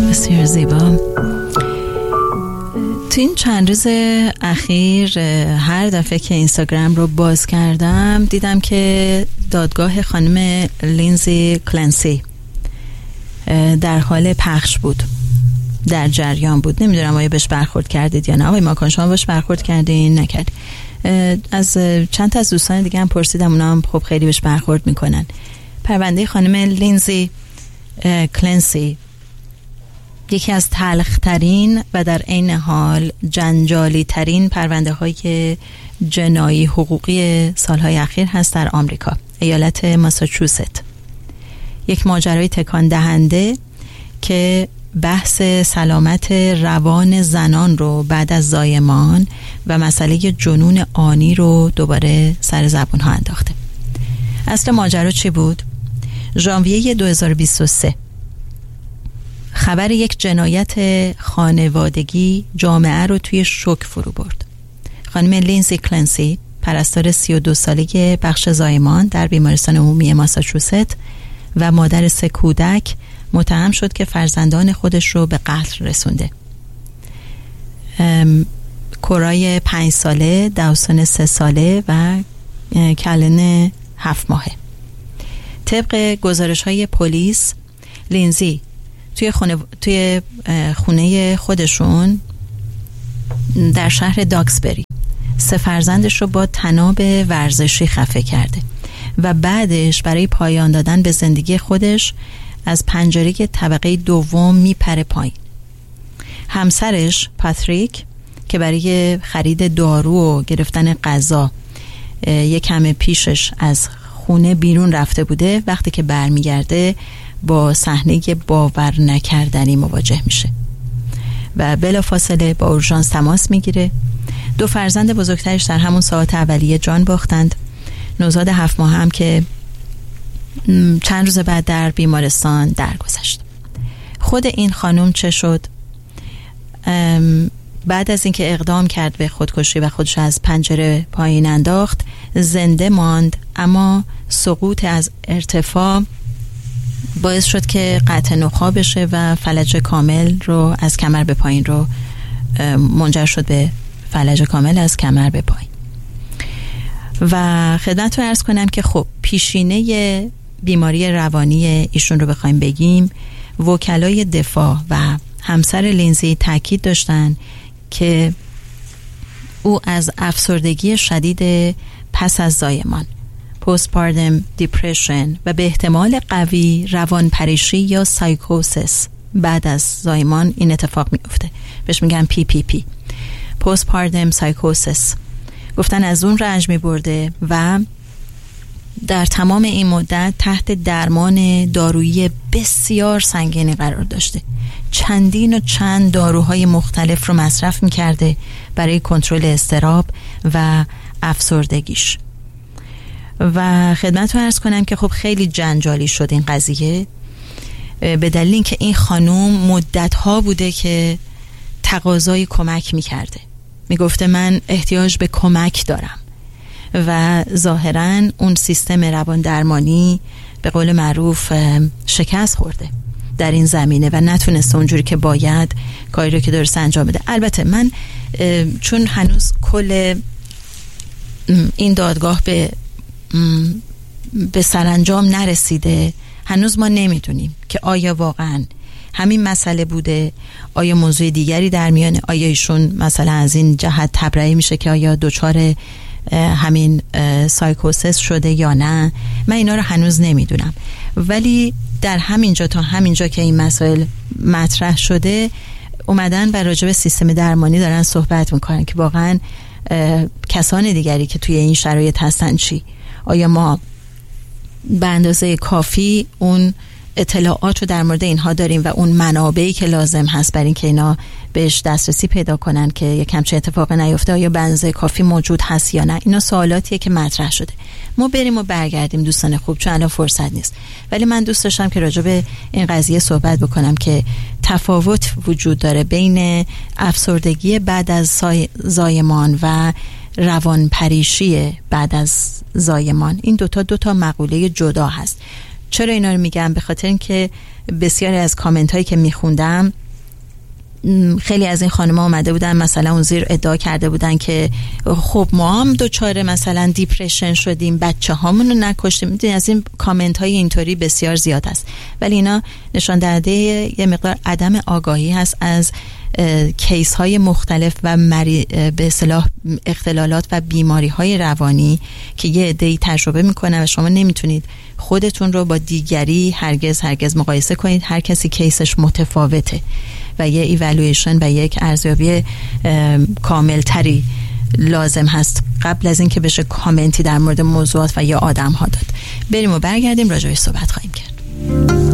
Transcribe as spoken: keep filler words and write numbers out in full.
بسیار زیبا. تو این چند روز اخیر هر دفعه که اینستاگرام رو باز کردم دیدم که دادگاه خانم لینزی کلنسی در حال پخش بود، در جریان بود. نمیدونم آیا بهش برخورد کردید یا نه. آقای ماکان شما بهش برخورد کردین؟ نکرد. از چند تا از دوستان دیگه هم پرسیدم، اونا هم خب خیلی بهش برخورد میکنن. پرونده خانم لینزی کلنسی یکی از تلخترین و در عین حال جنجالی ترین پرونده های جنایی حقوقی سالهای اخیر هست در آمریکا، ایالت ماساچوست. یک ماجرای تکان دهنده که بحث سلامت روان زنان رو بعد از زایمان و مسئله جنون آنی رو دوباره سر زبون ها انداخته. اصل ماجرا چی بود؟ ژانویه دو هزار و بیست و سه خبر یک جنایت خانوادگی جامعه رو توی شوک فرو برد. خانم لینزی کلنسی، پرستار سی و دو ساله بخش زایمان در بیمارستان عمومی ماساچوست و مادر سه کودک، متهم شد که فرزندان خودش رو به قتل رسونده. کورای پنج ساله، داوسون سه ساله و کلن هفت ماهه. طبق گزارش های پلیس، لینزی توی خونه, توی خونه خودشون در شهر داکسبری سه فرزندش رو با طناب ورزشی خفه کرده و بعدش برای پایان دادن به زندگی خودش از پنجره طبقه دوم میپره پایین. همسرش پاتریک که برای خرید دارو و گرفتن غذا یک کم پیشش از خونه بیرون رفته بوده، وقتی که برمیگرده با صحنه باور نکردنی مواجه میشه و بلافاصله با اورژانس تماس میگیره. دو فرزند بزرگترش در همون ساعات اولیه جان باختند. نوزاد هفت ماه هم که چند روز بعد در بیمارستان درگذشت. خود این خانم چه شد؟ بعد از اینکه اقدام کرد به خودکشی و خودش از پنجره پایین انداخت، زنده ماند، اما سقوط از ارتفاع باعث شد که قطع نخاع بشه و فلج کامل رو از کمر به پایین رو منجر شد به فلج کامل از کمر به پایین. و خدمت رو عرض کنم که خب پیشینه بیماری روانی ایشون رو بخوایم بگیم، وکلای دفاع و همسر لینزی تاکید داشتن که او از افسردگی شدید پس از زایمان، پستپارتم دیپرشن و به احتمال قوی روانپریشی یا سایکوسیس بعد از زایمان این اتفاق میفته. بهش میگن پی پی پی، پستپارتم سایکوسیس. گفتن از اون رنج میبرده و در تمام این مدت تحت درمان دارویی بسیار سنگینی قرار داشته. چندین و چند داروهای مختلف رو مصرف میکرده برای کنترل اضطراب و افسردگیش. و خدمت رو عرض کنم که خب خیلی جنجالی شد این قضیه، به دلیل اینکه این خانوم مدت‌ها بوده که تقاضای کمک میکرده، میگفته من احتیاج به کمک دارم و ظاهراً اون سیستم روان درمانی به قول معروف شکست خورده در این زمینه و نتونسته اونجوری که باید کاری رو که درست انجام بده. البته من چون هنوز کل این دادگاه به به سرانجام نرسیده، هنوز ما نمیدونیم که آیا واقعاً همین مسئله بوده، آیا موضوع دیگری در میانه، آیا ایشون مثلا از این جهت تبرئه میشه که آیا دچار همین سایکوسیس شده یا نه. من اینا رو هنوز نمیدونم، ولی در همینجا تا همینجا که این مسائل مطرح شده اومدن و راجع به سیستم درمانی دارن صحبت میکنن که واقعا کسان دیگری که توی این شرایط هستن چی؟ آیا ما به اندازه کافی اون اطلاعات رو در مورد اینها داریم و اون منابعی که لازم هست برای اینکه اینا بهش دسترسی پیدا کنن که یک همچین اتفاق نیفته آیا به اندازه کافی موجود هست یا نه؟ اینا سوالاتیه که مطرح شده. ما بریم و برگردیم دوستان خوب، چون الان فرصت نیست، ولی من دوست داشتم که راجع به این قضیه صحبت بکنم که تفاوت وجود داره بین افسردگی بعد از زایمان و روانپریشی بعد از زایمان. این دوتا دوتا مقوله جدا هست. چرا اینا رو میگم؟ به خاطر اینکه بسیاری از کامنت هایی که میخوندم، خیلی از این خانم‌ها اومده بودن مثلا اون زیر ادعا کرده بودن که خب ما هم دوچاره مثلا دیپرشن شدیم، بچه هامون رو نکشتیم. میدونی از این کامنت های اینطوری بسیار زیاد است، ولی اینا نشان دهنده یه مقدار عدم آگاهی هست از کیس های مختلف و مری... به اصطلاح اختلالات و بیماری های روانی که یه عده‌ای تجربه میکنن و شما نمیتونید خودتون رو با دیگری هرگز هرگز مقایسه کنید. هر کسی کیسش متفاوته و یه ایوالویشن و یک ارزیابی کامل تری لازم هست قبل از اینکه بشه کامنتی در مورد موضوعات و یا آدم ها داد. بریم و برگردیم راجع به صحبت خواهیم کرد.